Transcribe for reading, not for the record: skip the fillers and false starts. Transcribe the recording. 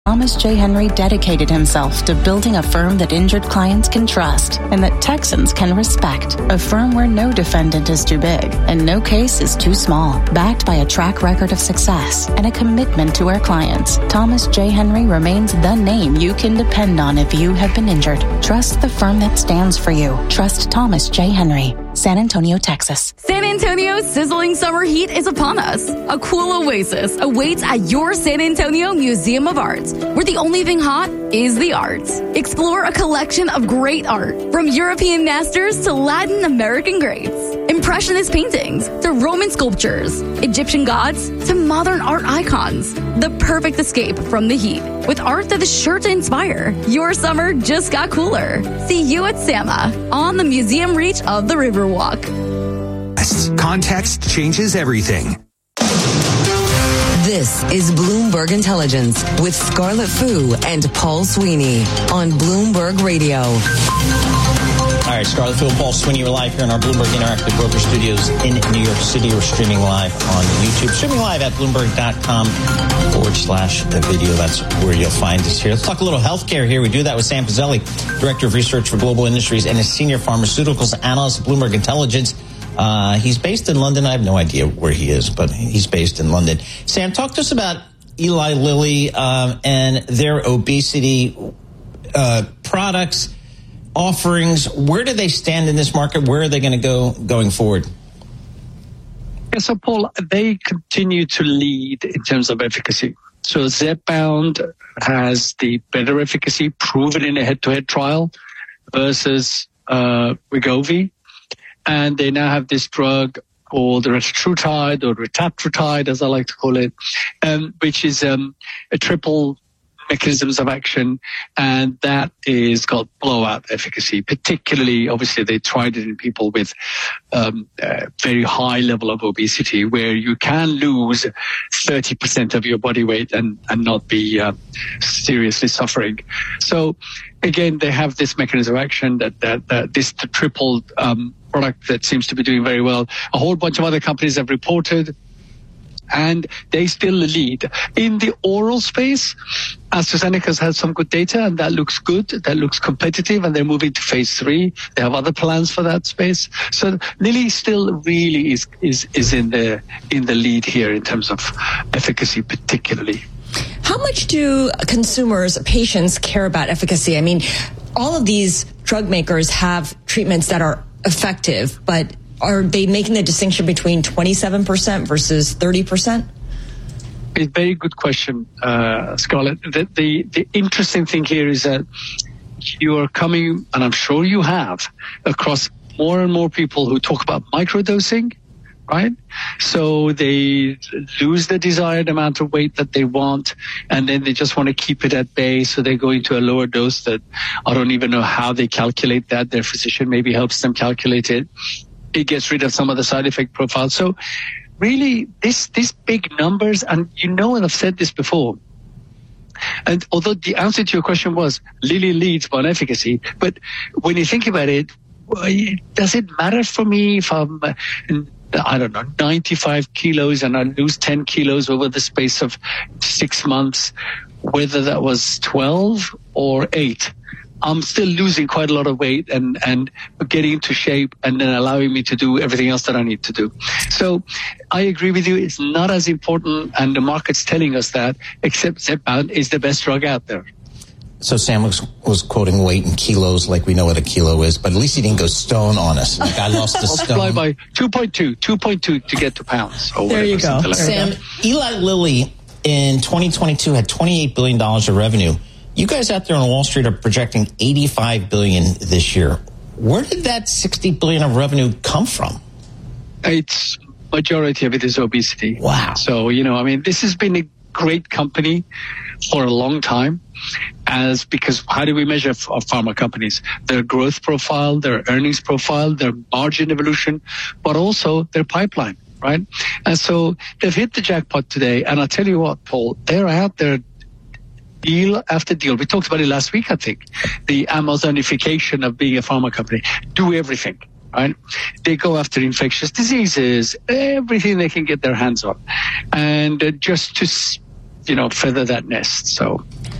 Thomas J. Henry dedicated himself to building a firm that injured clients can trust and that Texans can respect. A firm where no defendant is too big and no case is too small. Backed by a track record of success and a commitment to our clients, Thomas J. Henry remains the name you can depend on if you have been injured. Trust the firm that stands for you. Trust Thomas J. Henry. San Antonio, Texas. San Antonio's sizzling summer heat is upon us. A cool oasis awaits at your San Antonio Museum of Art, where the only thing hot is the arts. Explore a collection of great art, from European masters to Latin American greats, Impressionist paintings to Roman sculptures, Egyptian gods to modern art icons. The perfect escape from the heat, with art that is sure to inspire. Your summer just got cooler. See you at SAMA on the museum reach of the Riverwalk. Context changes everything. This is Bloomberg Intelligence with Scarlett Fu and Paul Sweeney on Bloomberg Radio. All right, Scarlett Fu and Paul Sweeney, we're live here in our Bloomberg Interactive Broker Studios in New York City. We're streaming live on YouTube. Streaming live at Bloomberg.com/video. That's where you'll find us here. Let's talk a little healthcare here. We do that with Sam Pizzelli, Director of Research for Global Industries and a Senior Pharmaceuticals Analyst at Bloomberg Intelligence. He's based in London. I have no idea where he is, but he's based in London. Sam, talk to us about Eli Lilly and their obesity products, offerings. Where do they stand in this market? Where are they going to go going forward? Yeah, so Paul, they continue to lead in terms of efficacy. So Zepbound has the better efficacy proven in a head-to-head trial versus Wegovy. And they now have this drug called retatrutide or retatrutide, as I like to call it, which is a triple mechanisms of action, and that is got blowout efficacy. Particularly, obviously, they tried it in people with very high level of obesity, where you can lose 30% of your body weight and not be seriously suffering. So, again, they have this mechanism of action that this triple product that seems to be doing very well. A whole bunch of other companies have reported, and they still lead. In the oral space, AstraZeneca's had some good data, and that looks good, that looks competitive, and they're moving to phase 3. They have other plans for that space. So Lilly still really is in the lead here in terms of efficacy, particularly. How much do consumers, patients, care about efficacy? I mean, all of these drug makers have treatments that are effective, but are they making the distinction between 27% versus 30%? It's a very good question, Scarlett. The interesting thing here is that you are coming, and I'm sure you have, across more and more people who talk about microdosing, right? So they lose the desired amount of weight that they want, and then they just want to keep it at bay, so they go into a lower dose that I don't even know how they calculate that. Their physician maybe helps them calculate it. It gets rid of some of the side effect profile. So really, these big numbers, and and I've said this before, and although the answer to your question was Lilly leads on efficacy, but when you think about it, does it matter for me if I'm, 95 kilos and I lose 10 kilos over the space of 6 months, whether that was 12 or 8? I'm still losing quite a lot of weight and getting into shape, and then allowing me to do everything else that I need to do. So I agree with you. It's not as important, and the market's telling us that, except Zepbound is the best drug out there. So Sam was quoting weight in kilos, like we know what a kilo is, but at least he didn't go stone on us. Like I lost a stone. Multiply by 2.2 to get to pounds. Or there you go. Like Sam, Eli Lilly in 2022 had $28 billion of revenue. You guys out there on Wall Street are projecting $85 billion this year. Where did that $60 billion of revenue come from? It's majority of it is obesity. Wow. So, this has been a great company for a long time, because how do we measure pharma companies? Their growth profile, their earnings profile, their margin evolution, but also their pipeline, right? And so they've hit the jackpot today. And I'll tell you what, Paul, they're out there deal after deal. We talked about it last week, I think. The Amazonification of being a pharma company. Do everything, right? They go after infectious diseases, everything they can get their hands on. And just to, feather that nest. So